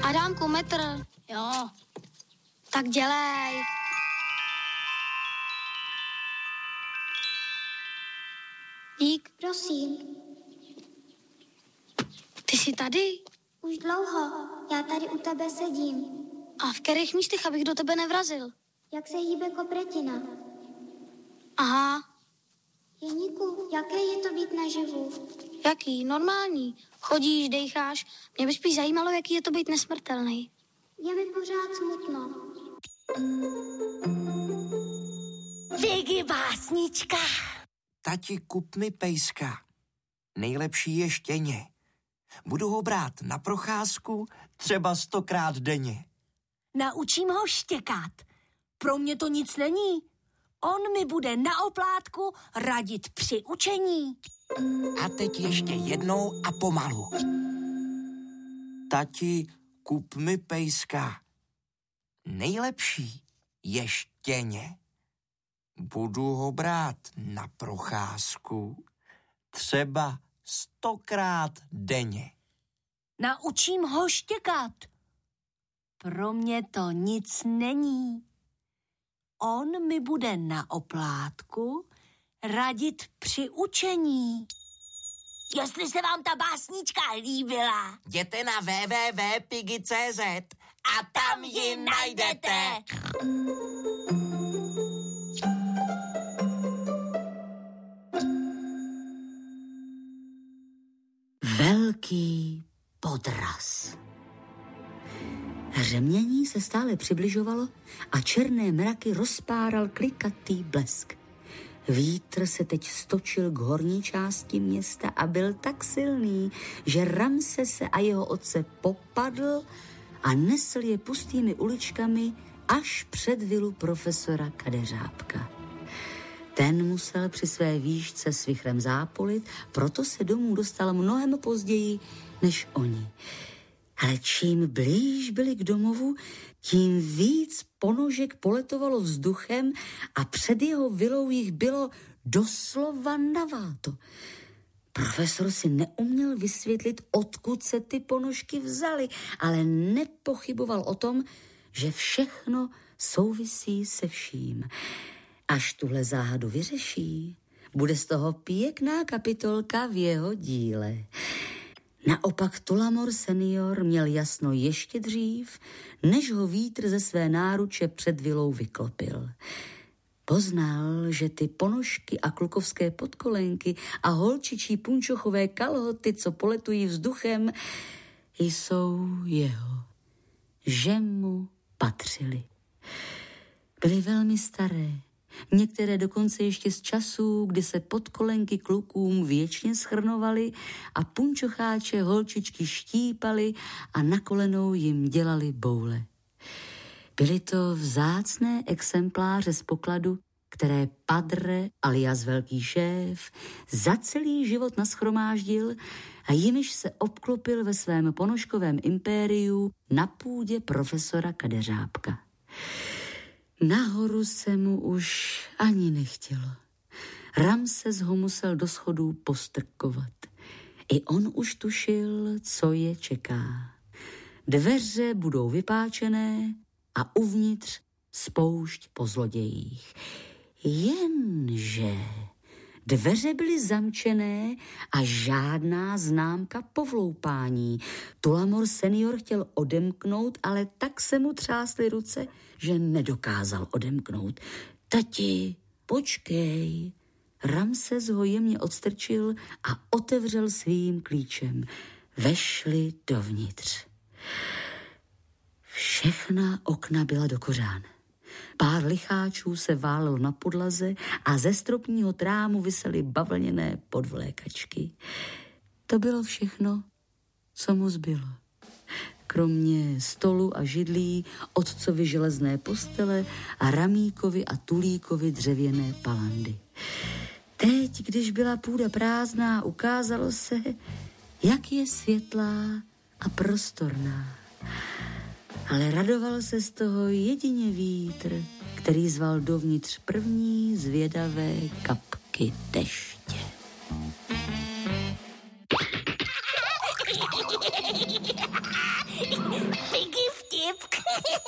Adámku, metr. Jo. Tak dělej. Dík. Prosím. Ty jsi tady? Už dlouho. Já tady u tebe sedím. A v kterých místech, abych do tebe nevrazil? Jak se hýbe kopretina? Aha. Jeníku, jaké je to být naživu? Jaký? Normální. Chodíš, dejcháš. Mě by spíš zajímalo, jaký je to být nesmrtelný. Je mi pořád smutno. Vigy básnička. Tati, kup mi pejska. Nejlepší je štěně. Budu ho brát na procházku třeba 100krát denně. Naučím ho štěkat. Pro mě to nic není. On mi bude na oplátku radit při učení. A teď ještě jednou a pomalu. Tati, kup mi pejska. Nejlepší je štěně. Budu ho brát na procházku třeba 100krát denně. Naučím ho štěkat. Pro mě to nic není. On mi bude na oplátku radit při učení. Jestli se vám ta básnička líbila, Jděte na www.piggy.cz a tam ji najdete. Velký podraz. Řemění se stále přibližovalo a černé mraky rozpáral klikatý blesk. Vítr se teď stočil k horní části města a byl tak silný, že Ramsese a jeho otce popadl a nesl je pustými uličkami až před vilu profesora Kadeřábka. Ten musel při své výšce s vichrem zápolit, proto se domů dostal mnohem později než oni. Ale čím blíž byli k domovu, tím víc ponožek poletovalo vzduchem a před jeho vilou jich bylo doslova naváto. Profesor si neuměl vysvětlit, odkud se ty ponožky vzaly, ale nepochyboval o tom, že všechno souvisí se vším. Až tuhle záhadu vyřeší, bude z toho pěkná kapitolka v jeho díle. Naopak Tullamore senior měl jasno ještě dřív, než ho vítr ze své náruče před vilou vyklopil. Poznal, že ty ponožky a klukovské podkolenky a holčičí punčochové kalhoty, co poletují vzduchem, jsou jeho, že mu patřily. Byly velmi staré, některé dokonce ještě z časů, kdy se podkolenky klukům věčně schrnovaly a punčocháče holčičky štípaly a na kolenou jim dělali boule. Byly to vzácné exempláře z pokladu, které Padre alias velký šéf za celý život nashromáždil a jimiž se obklopil ve svém ponožkovém impériu na půdě profesora Kadeřábka. Nahoru se mu už ani nechtělo. Ramses ho musel do schodů postrkovat. I on už tušil, co je čeká. Dveře budou vypáčené a uvnitř spoušť po zlodějích. Jenže dveře byly zamčené a žádná známka povloupání. Tullamore senior chtěl odemknout, ale tak se mu třásly ruce, že nedokázal odemknout. Tati, počkej. Ramses ho jemně odstrčil a otevřel svým klíčem. Vešli dovnitř. Všechna okna byla do kořán. Pár licháčů se válelo na podlaze a ze stropního trámu visely bavlněné podvlékačky. To bylo všechno, co mu zbylo. Kromě stolu a židlí, otcovi železné postele a Ramíkovi a Tulíkovi dřevěné palandy. Teď, když byla půda prázdná, ukázalo se, jak je světlá a prostorná. Ale radoval se z toho jedině vítr, který zval dovnitř první zvědavé kapky deště.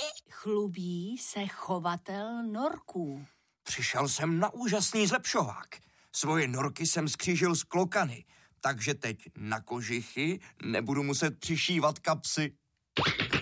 Chlubí se chovatel norků. Přišel jsem na úžasný zlepšovák. Svoje norky jsem skřížil s klokany, takže teď na kožichy nebudu muset přišívat kapsy.